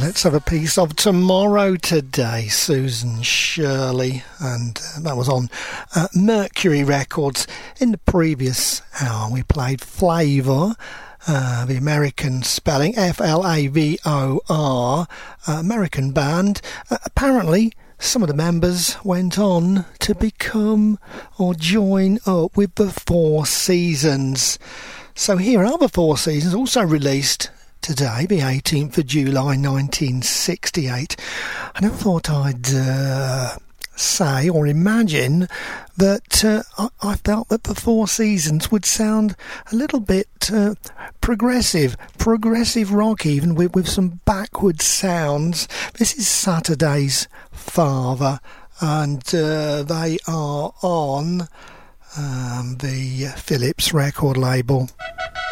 Let's have a piece of Tomorrow today, Susan Shirley, and that was on Mercury Records. In the previous hour we played Flavor, the American spelling, Flavor, American band. Apparently some of the members went on to become or join up with the Four Seasons. So here are the Four Seasons, also released today, the 18th of July 1968. And I thought I'd say or imagine that I felt that the Four Seasons would sound a little bit progressive rock, even with some backward sounds. This is Saturday's Father, and they are on the Philips record label.